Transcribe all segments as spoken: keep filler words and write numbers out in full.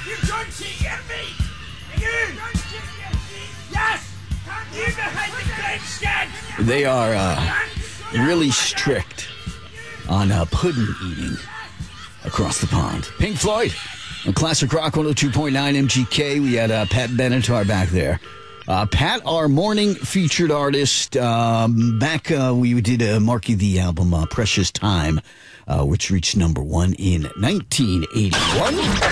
You don't get me! You don't get me! Yes! You behind the game stand! They are uh, really strict on uh, pudding eating across the pond. Pink Floyd on Classic Rock one oh two point nine M G K. We had uh, Pat Benatar back there. Uh, Pat, our morning featured artist. Um, back, uh, we did uh, Marky the album uh, Precious Time, uh, which reached number one in nineteen eighty-one.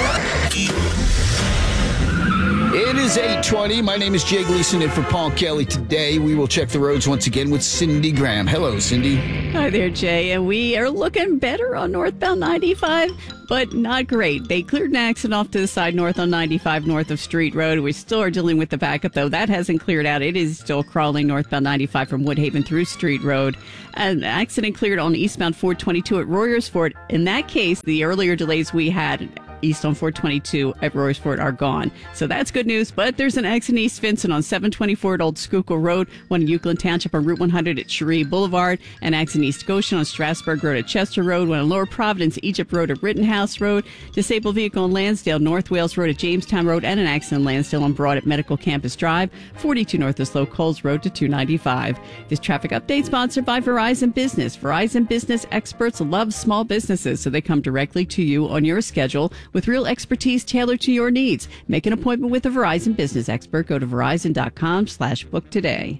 It is eight twenty. My name is Jay Gleason, and for Paul Kelly today, we will check the roads once again with Cindy Graham. Hello, Cindy. Hi there, Jay. And we are looking better on northbound ninety-five, but not great. They cleared an accident off to the side north on ninety-five, north of Street Road. We still are dealing with the backup, though. That hasn't cleared out. It is still crawling northbound ninety-five from Woodhaven through Street Road. An accident cleared on eastbound four twenty-two at Royersford. In that case, the earlier delays we had east on four twenty-two at Royersford are gone. So that's good news, but there's an accident East Vincent on seven twenty-four at Old Schuylkill Road, one in Euclid Township on Route one hundred at Cherie Boulevard, an accident East Goshen on Strasburg Road at Chester Road, one in Lower Providence, Egypt Road at Rittenhouse Road, disabled vehicle on Lansdale, North Wales Road at Jamestown Road, and an accident in Lansdale on Broad at Medical Campus Drive, forty-two North of Slow Coles Road to two ninety-five. This traffic update sponsored by Verizon Business. Verizon Business experts love small businesses, so they come directly to you on your schedule with real expertise tailored to your needs. Make an appointment with a Verizon Business expert. Go to verizon.com slash book today.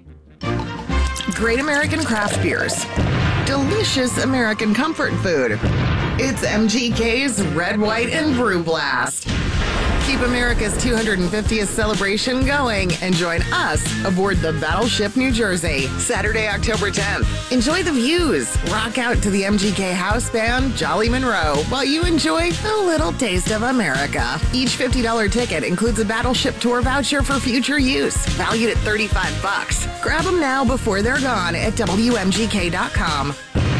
Great American craft beers. Delicious American comfort food. It's M G K's Red, White, and Brew Blast. Keep America's two hundred fiftieth celebration going and join us aboard the Battleship New Jersey, Saturday, October tenth. Enjoy the views. Rock out to the M G K house band Jolly Monroe while you enjoy a little taste of America. Each fifty dollars ticket includes a Battleship tour voucher for future use, valued at thirty-five bucks. Grab them now before they're gone at W M G K dot com.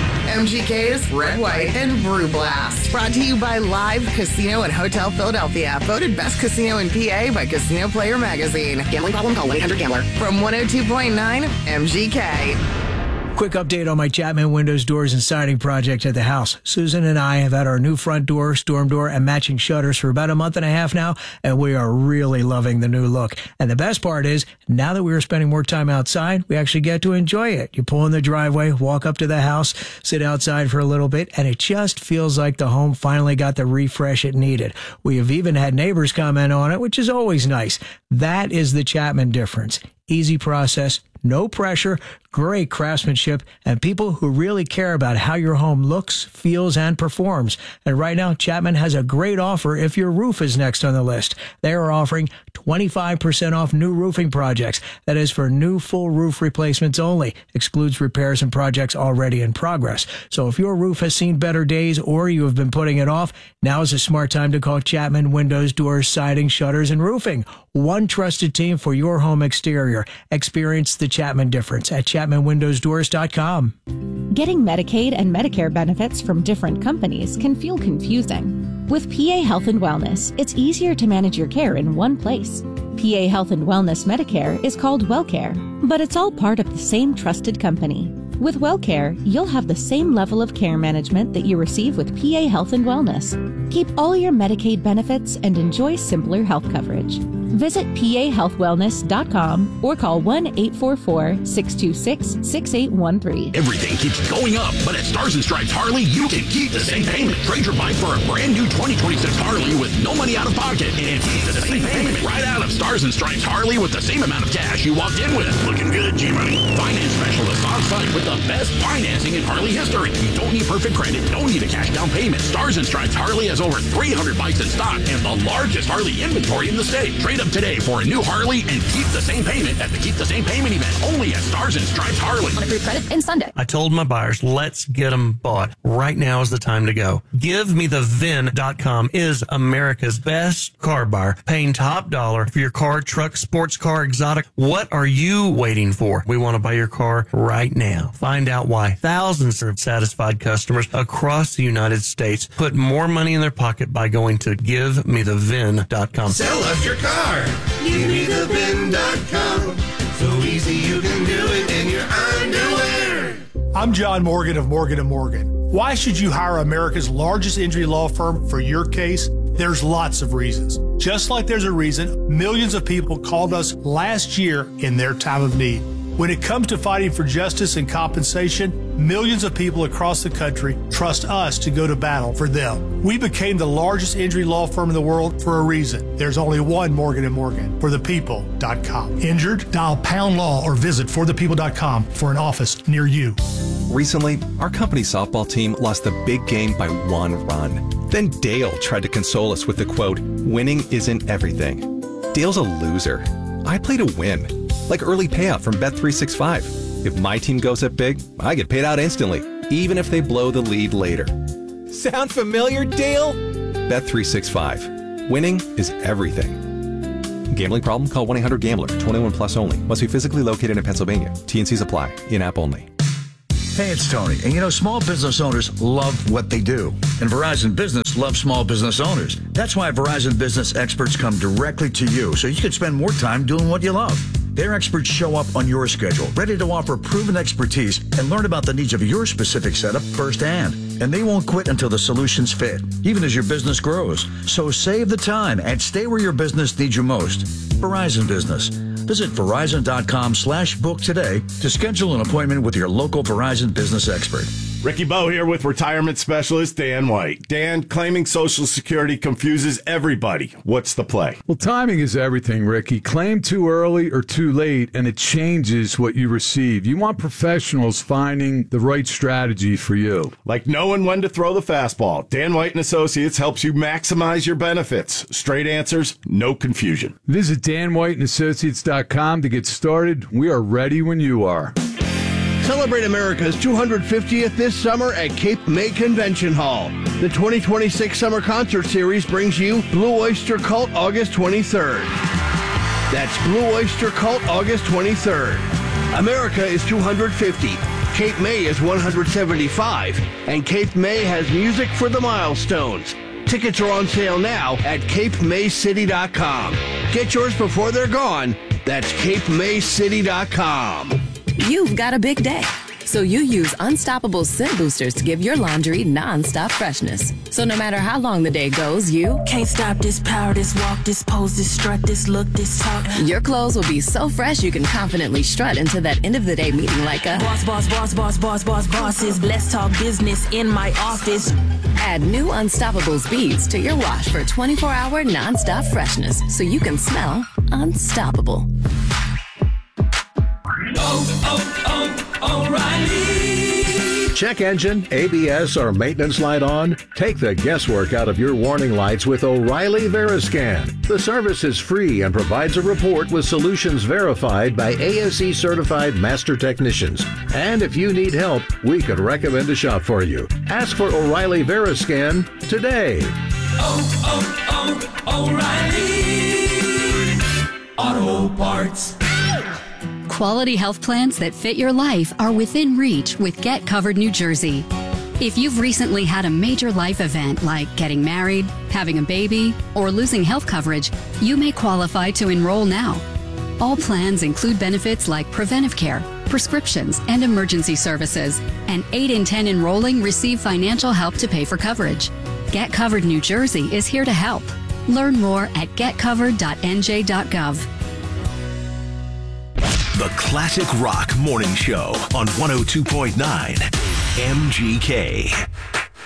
M G K's Red, White, and Brew Blast. Brought to you by Live Casino and Hotel Philadelphia. Voted best casino in P A by Casino Player Magazine. Gambling problem? Call one eight hundred gambler. From one oh two point nine M G K. Quick update on my Chapman Windows, Doors, and Siding project at the house. Susan and I have had our new front door, storm door, and matching shutters for about a month and a half now, and we are really loving the new look. And the best part is, now that we are spending more time outside, we actually get to enjoy it. You pull in the driveway, walk up to the house, sit outside for a little bit, and it just feels like the home finally got the refresh it needed. We have even had neighbors comment on it, which is always nice. That is the Chapman difference. Easy process, no pressure, great craftsmanship, and people who really care about how your home looks, feels, and performs. And right now, Chapman has a great offer if your roof is next on the list. They are offering twenty-five percent off new roofing projects. That is for new full roof replacements only. Excludes repairs and projects already in progress. So if your roof has seen better days or you have been putting it off, now is a smart time to call Chapman Windows, Doors, Siding, Shutters, and Roofing. One trusted team for your home exterior. Experience the Chapman difference at chapman windows doors dot com. Getting Medicaid and Medicare benefits from different companies can feel confusing. With P A Health and Wellness, it's easier to manage your care in one place. P A Health and Wellness Medicare is called WellCare, but it's all part of the same trusted company. With WellCare, you'll have the same level of care management that you receive with P A Health and Wellness. Keep all your Medicaid benefits and enjoy simpler health coverage. Visit P A health wellness dot com or call one eight four four, six two six, six eight one three. Everything keeps going up, but at Stars and Stripes Harley, you can keep the same payment. Trade your bike for a brand new twenty twenty-six Harley with no money out of pocket and keep the same payment right out of Stars and Stripes Harley with the same amount of cash you walked in with. Looking good, G-Money. Finance specialist on site with the best financing in Harley history. You don't need perfect credit, don't need a cash down payment. Stars and Stripes Harley has over three hundred bikes in stock and the largest Harley inventory in the state. Trade up today for a new Harley and keep the same payment at the Keep the Same Payment event only at Stars and Stripes Harley. On approved credit and Sunday. I told my buyers, let's get them bought. Right now is the time to go. Give Me The V I N dot com is America's best car buyer, paying top dollar for your car, truck, sports car, exotic. What are you waiting for? We want to buy your car right now. Find out why thousands of satisfied customers across the United States put more money in their pocket by going to Give Me The V I N dot com. Sell us your car. Give Me The V I N dot com. So easy you can do it in your underwear. I'm John Morgan of Morgan and Morgan. Why should you hire America's largest injury law firm for your case? There's lots of reasons. Just like there's a reason millions of people called us last year in their time of need. When it comes to fighting for justice and compensation, millions of people across the country trust us to go to battle for them. We became the largest injury law firm in the world for a reason. There's only one Morgan and Morgan, for the people dot com. Injured? Dial pound law or visit for the people dot com for an office near you. Recently, our company softball team lost the big game by one run. Then Dale tried to console us with the quote, "Winning isn't everything." Dale's a loser. I play to win. Like early payout from Bet three sixty-five. If my team goes up big, I get paid out instantly, even if they blow the lead later. Sound familiar, Dale? Bet three sixty-five. Winning is everything. Gambling problem? Call one eight hundred gambler. twenty-one plus only. Must be physically located in Pennsylvania. T and Cs apply. In-app only. Hey, it's Tony. And you know, small business owners love what they do. And Verizon Business loves small business owners. That's why Verizon Business experts come directly to you, so you can spend more time doing what you love. Their experts show up on your schedule, ready to offer proven expertise and learn about the needs of your specific setup firsthand. And they won't quit until the solutions fit, even as your business grows. So save the time and stay where your business needs you most. Verizon Business. Visit Verizon.com slash book today to schedule an appointment with your local Verizon Business expert. Ricky Bowe here with retirement specialist Dan White. Dan, claiming Social Security confuses everybody. What's the play? Well, timing is everything, Ricky. Claim too early or too late, and it changes what you receive. You want professionals finding the right strategy for you. Like knowing when to throw the fastball. Dan White and Associates helps you maximize your benefits. Straight answers, no confusion. Visit Dan White and Associates dot com to get started. We are ready when you are. Celebrate America's two hundred fiftieth this summer at Cape May Convention Hall. The twenty twenty-six Summer Concert Series brings you Blue Oyster Cult August twenty-third. That's Blue Oyster Cult August twenty-third. America is two hundred fifty. Cape May is one hundred seventy-five. And Cape May has music for the milestones. Tickets are on sale now at Cape May City dot com. Get yours before they're gone. That's Cape May City dot com. You've got a big day, so you use Unstoppable Scent Boosters to give your laundry non-stop freshness. So no matter how long the day goes, you can't stop this power, this walk, this pose, this strut, this look, this talk. Your clothes will be so fresh you can confidently strut into that end of the day meeting like a boss, boss, boss, boss, boss, boss, bosses. Let's talk business in my office. Add new Unstoppables beads to your wash for twenty-four hour non-stop freshness, so you can smell unstoppable. Oh, oh, oh, O'Reilly. Check engine, A B S, or maintenance light on? Take the guesswork out of your warning lights with O'Reilly Veriscan. The service is free and provides a report with solutions verified by A S E certified master technicians. And if you need help, we could recommend a shop for you. Ask for O'Reilly Veriscan today. Oh, oh, oh, O'Reilly Auto Parts. Quality health plans that fit your life are within reach with Get Covered New Jersey. If you've recently had a major life event like getting married, having a baby, or losing health coverage, you may qualify to enroll now. All plans include benefits like preventive care, prescriptions, and emergency services, and eight in ten enrolling receive financial help to pay for coverage. Get Covered New Jersey is here to help. Learn more at get covered dot n j dot gov. The Classic Rock Morning Show on one oh two point nine M G K.